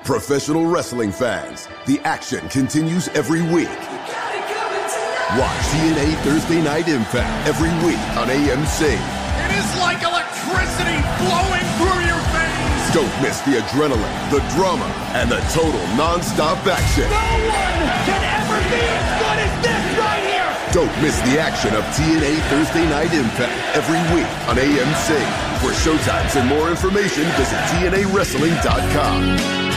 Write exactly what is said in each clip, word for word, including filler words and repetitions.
Professional wrestling fans, the action continues every week. Watch T N A Thursday Night Impact every week on A M C. It is like electricity flowing through your veins. Don't miss the adrenaline, the drama, and the total non-stop action. No one can ever be as good as this right here. Don't miss the action of T N A Thursday Night Impact every week on A M C. For showtimes and more information, visit T N A wrestling dot com.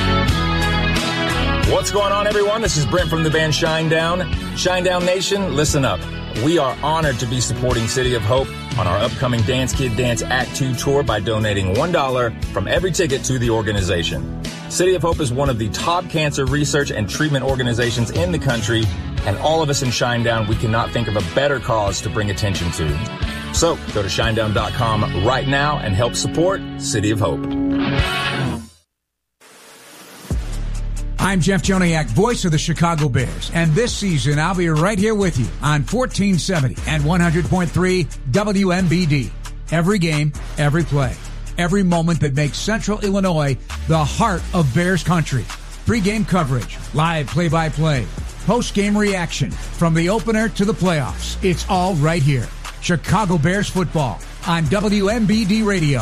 What's going on, everyone? This is Brent from the band Shinedown. Shinedown Nation, listen up. We are honored to be supporting City of Hope on our upcoming Dance Kid Dance Act two tour by donating one dollar from every ticket to the organization. City of Hope is one of the top cancer research and treatment organizations in the country, and all of us in Shinedown, we cannot think of a better cause to bring attention to. So go to shinedown dot com right now and help support City of Hope. I'm Jeff Joniak, voice of the Chicago Bears, and this season I'll be right here with you on fourteen seventy and one hundred point three W M B D. Every game, every play, every moment that makes Central Illinois the heart of Bears country. Pre-game coverage, live play-by-play, post-game reaction, from the opener to the playoffs. It's all right here. Chicago Bears football on W M B D Radio.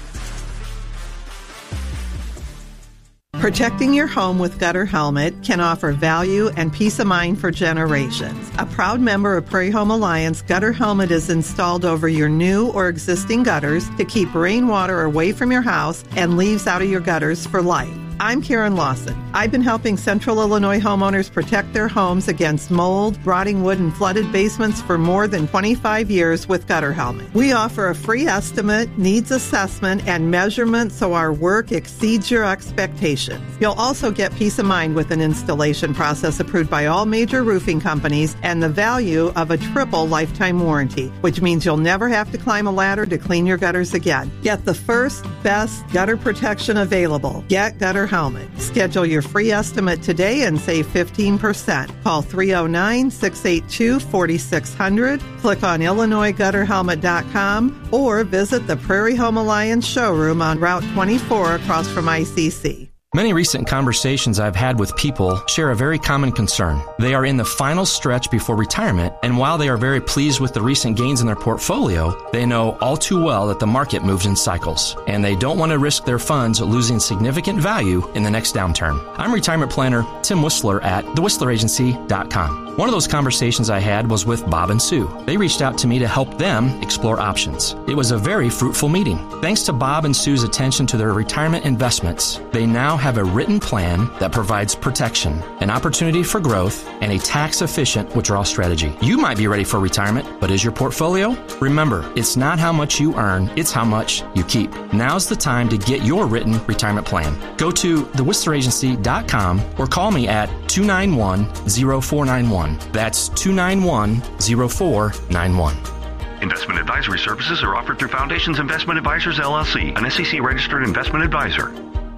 Protecting your home with Gutter Helmet can offer value and peace of mind for generations. A proud member of Prairie Home Alliance, Gutter Helmet is installed over your new or existing gutters to keep rainwater away from your house and leaves out of your gutters for life. I'm Karen Lawson. I've been helping Central Illinois homeowners protect their homes against mold, rotting wood, and flooded basements for more than twenty-five years with Gutter Helmet. We offer a free estimate, needs assessment, and measurement so our work exceeds your expectations. You'll also get peace of mind with an installation process approved by all major roofing companies and the value of a triple lifetime warranty, which means you'll never have to climb a ladder to clean your gutters again. Get the first, best gutter protection available. Get Gutter Helmet. Schedule your free estimate today and save fifteen percent. Call three oh nine, six eight two, four six zero zero, click on Illinois Gutter Helmet dot com, or visit the Prairie Home Alliance showroom on Route twenty-four across from I C C. Many recent conversations I've had with people share a very common concern. They are in the final stretch before retirement, and while they are very pleased with the recent gains in their portfolio, they know all too well that the market moves in cycles, and they don't want to risk their funds losing significant value in the next downturn. I'm retirement planner Tim Whistler at the whistler agency dot com. One of those conversations I had was with Bob and Sue. They reached out to me to help them explore options. It was a very fruitful meeting. Thanks to Bob and Sue's attention to their retirement investments, they now have a written plan that provides protection, an opportunity for growth, and a tax-efficient withdrawal strategy. You might be ready for retirement, but is your portfolio? Remember, it's not how much you earn, it's how much you keep. Now's the time to get your written retirement plan. Go to the whistler agency dot com or call me at two nine one, zero four nine one. That's two nine one, zero four nine one. Investment advisory services are offered through Foundations Investment Advisors, L L C, an S E C-registered investment advisor.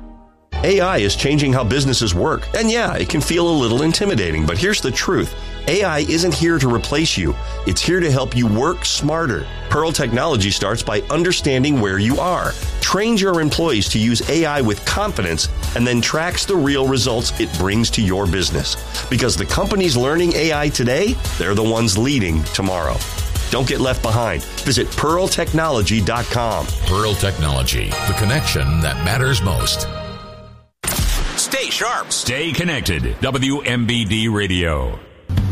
A I is changing how businesses work. And yeah, it can feel a little intimidating, but here's the truth. A I isn't here to replace you. It's here to help you work smarter. Pearl Technology starts by understanding where you are, trains your employees to use A I with confidence, and then tracks the real results it brings to your business. Because the companies learning A I today, they're the ones leading tomorrow. Don't get left behind. Visit pearl technology dot com. Pearl Technology, the connection that matters most. Stay sharp. Stay connected. W M B D Radio.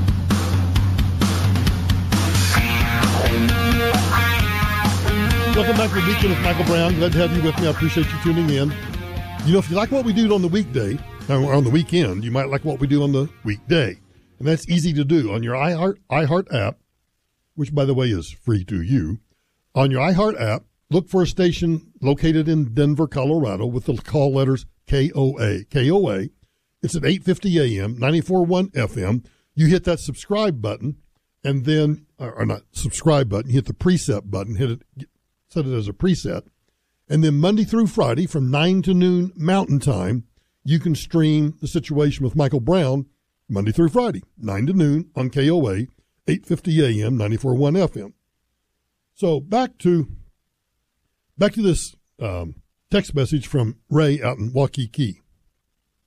Welcome back to the Weekend with Michael Brown. Glad to have you with me. I appreciate you tuning in. You know, if you like what we do on the weekday, or on the weekend, you might like what we do on the weekday. And that's easy to do. On your iHeart, iHeart app, which, by the way, is free to you, on your iHeart app, look for a station located in Denver, Colorado, with the call letters K O A. K O A. It's at eight fifty a.m., ninety-four point one F M. You hit that subscribe button, and then, or not subscribe button, you hit the preset button, hit it, set it as a preset. And then Monday through Friday from nine to noon Mountain Time, you can stream The Situation with Michael Brown Monday through Friday, nine to noon on K O A, eight fifty a.m., ninety-four point one F M. So back to back to this um, text message from Ray out in Waukee.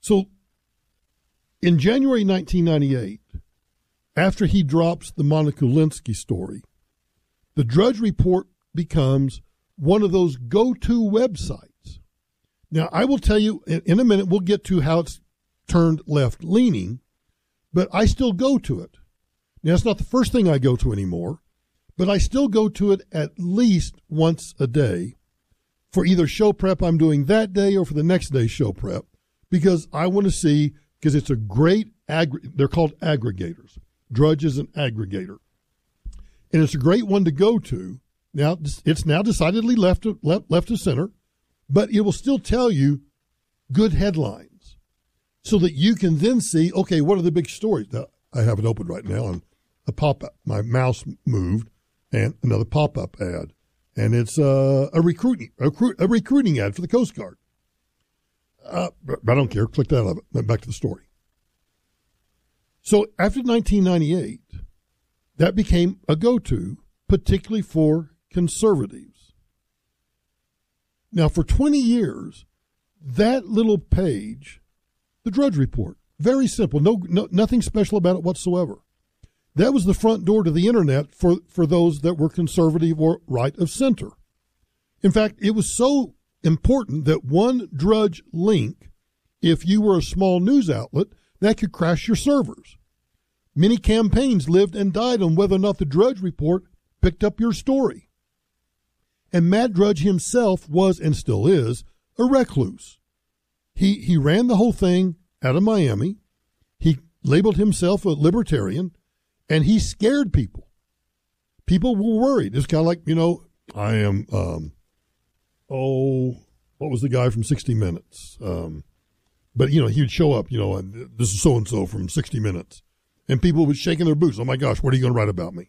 So in January nineteen ninety-eight, after he drops the Monica Lewinsky story, the Drudge Report becomes one of those go-to websites. Now, I will tell you in, in a minute, we'll get to how it's turned left-leaning, but I still go to it. Now, it's not the first thing I go to anymore, but I still go to it at least once a day for either show prep I'm doing that day or for the next day's show prep, because I want to see, because it's a great, aggr- they're called aggregators. Drudge is an aggregator. And it's a great one to go to. Now, it's now decidedly left of, left, left of center, but it will still tell you good headlines so that you can then see, okay, what are the big stories? Now, I have it open right now, and a pop-up. My mouse moved, and another pop-up ad. And it's uh, a recruiting a, recruit, a recruiting ad for the Coast Guard. Uh, but I don't care. Clicked out of it. Back to the story. So after nineteen ninety-eight, that became a go-to, particularly for conservatives. Now, for twenty years, that little page, the Drudge Report, very simple, no, no nothing special about it whatsoever. That was the front door to the internet for, for those that were conservative or right of center. In fact, it was so important that one Drudge link, if you were a small news outlet, that could crash your servers. Many campaigns lived and died on whether or not the Drudge Report picked up your story. And Matt Drudge himself was, and still is, a recluse. He, he ran the whole thing out of Miami. He labeled himself a libertarian. And he scared people. People were worried. It's kind of like, you know, I am, um, oh, what was the guy from sixty minutes? Um, but, you know, he would show up, you know, and this is so-and-so from sixty minutes. And people would shaking their boots. Oh, my gosh, what are you going to write about me?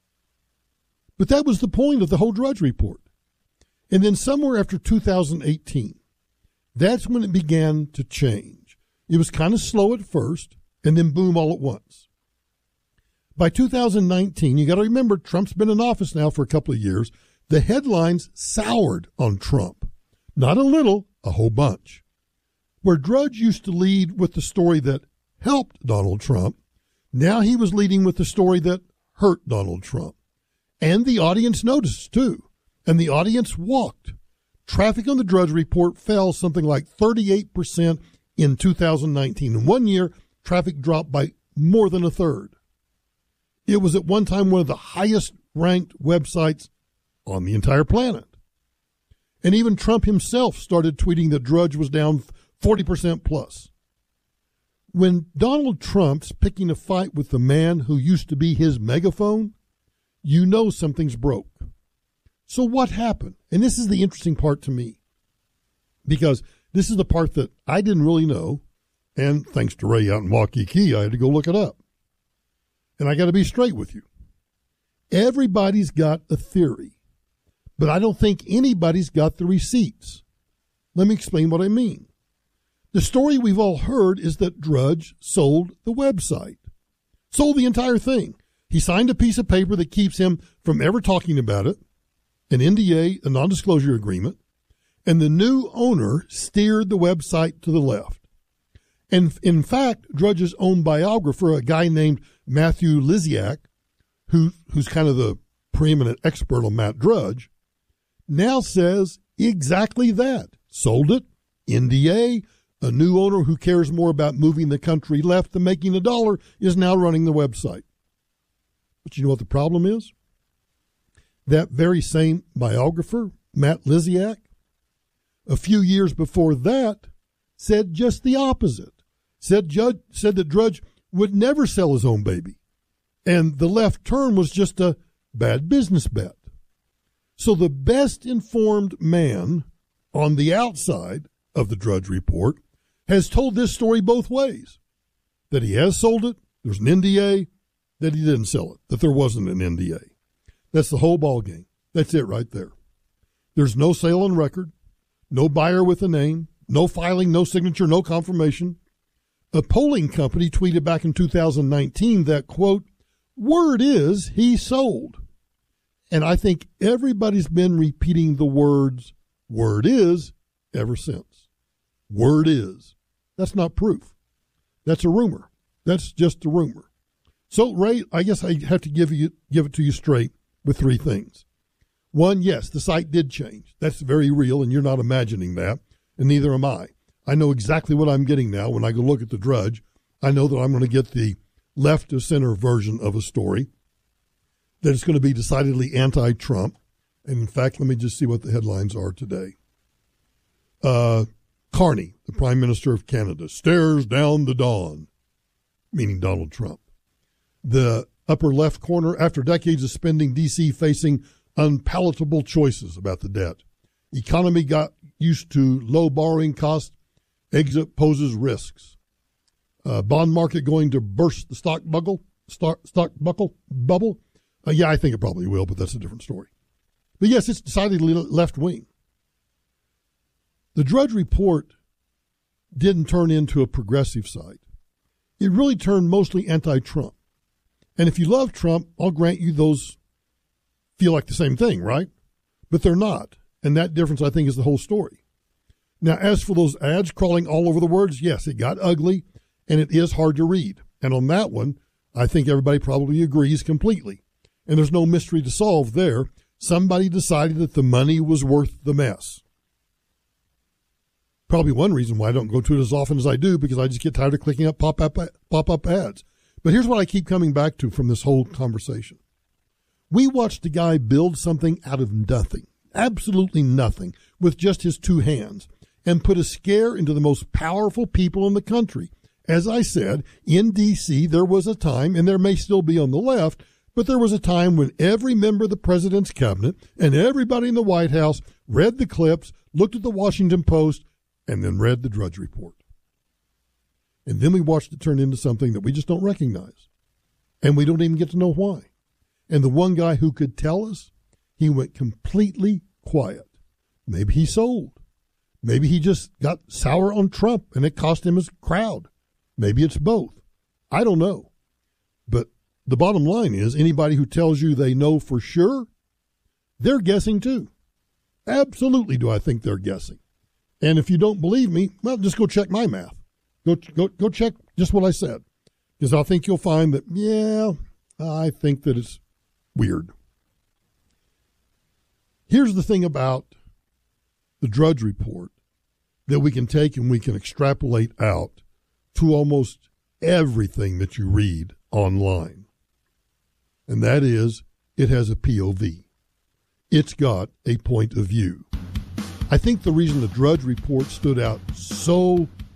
But that was the point of the whole Drudge Report. And then somewhere after two thousand eighteen, that's when it began to change. It was kind of slow at first, and then boom all at once. By two thousand nineteen, you got to remember, Trump's been in office now for a couple of years. The headlines soured on Trump. Not a little, a whole bunch. Where Drudge used to lead with the story that helped Donald Trump, now he was leading with the story that hurt Donald Trump. And the audience noticed, too. And the audience walked. Traffic on the Drudge Report fell something like thirty-eight percent in two thousand nineteen. In one year, traffic dropped by more than a third. It was at one time one of the highest ranked websites on the entire planet. And even Trump himself started tweeting that Drudge was down forty percent plus. When Donald Trump's picking a fight with the man who used to be his megaphone, you know something's broke. So what happened? And this is the interesting part to me, because this is the part that I didn't really know, and thanks to Ray out in Waikiki, I had to go look it up. And I got to be straight with you. Everybody's got a theory, but I don't think anybody's got the receipts. Let me explain what I mean. The story we've all heard is that Drudge sold the website, sold the entire thing. He signed a piece of paper that keeps him from ever talking about it, an N D A, a non-disclosure agreement, and the new owner steered the website to the left. And in fact, Drudge's own biographer, a guy named Matthew Lysiak, who, who's kind of the preeminent expert on Matt Drudge, now says exactly that. Sold it, N D A, a new owner who cares more about moving the country left than making a dollar is now running the website. But you know what the problem is? That very same biographer, Matt Lysiak, a few years before that, said just the opposite. Said, Judge, said that Drudge would never sell his own baby. And the left turn was just a bad business bet. So the best informed man on the outside of the Drudge Report has told this story both ways. That he has sold it, there's an N D A, that he didn't sell it, that there wasn't an N D A. That's the whole ball game. That's it right there. There's no sale on record, no buyer with a name, no filing, no signature, no confirmation. A polling company tweeted back in two thousand nineteen that, quote, word is he sold. And I think everybody's been repeating the words, word is, ever since. Word is. That's not proof. That's a rumor. That's just a rumor. So, Ray, I guess I have to give you give it to you straight with three things. One, yes, the site did change. That's very real, and you're not imagining that, and neither am I. I know exactly what I'm getting now when I go look at the Drudge. I know that I'm going to get the left of center version of a story, that it's going to be decidedly anti-Trump. And in fact, let me just see what the headlines are today. Uh, Carney, the Prime Minister of Canada, stares down the dawn, meaning Donald Trump. The upper left corner, after decades of spending, D C facing unpalatable choices about the debt. Economy got used to low borrowing costs. Exit poses risks. Uh, bond market going to burst the stock buckle. Stock, stock buckle bubble. Uh, yeah, I think it probably will, but that's a different story. But yes, it's decidedly left wing. The Drudge Report didn't turn into a progressive site. It really turned mostly anti-Trump. And if you love Trump, I'll grant you those feel like the same thing, right? But they're not. And that difference, I think, is the whole story. Now, as for those ads crawling all over the words, yes, it got ugly, and it is hard to read. And on that one, I think everybody probably agrees completely. And there's no mystery to solve there. Somebody decided that the money was worth the mess. Probably one reason why I don't go to it as often as I do, because I just get tired of clicking up pop-up pop-up ads. But here's what I keep coming back to from this whole conversation. We watched a guy build something out of nothing, absolutely nothing, with just his two hands, and put a scare into the most powerful people in the country. As I said, in D C, there was a time, and there may still be on the left, but there was a time when every member of the president's cabinet and everybody in the White House read the clips, looked at the Washington Post, and then read the Drudge Report. And then we watched it turn into something that we just don't recognize. And we don't even get to know why. And the one guy who could tell us, he went completely quiet. Maybe he sold. Maybe he just got sour on Trump and it cost him his crowd. Maybe it's both. I don't know. But the bottom line is, anybody who tells you they know for sure, they're guessing too. Absolutely do I think they're guessing. And if you don't believe me, well, just go check my math. Go go go check just what I said. Because I think you'll find that, yeah, I think that it's weird. Here's the thing about the Drudge Report that we can take and we can extrapolate out to almost everything that you read online. And that is, it has a P O V. It's got a point of view. I think the reason the Drudge Report stood out so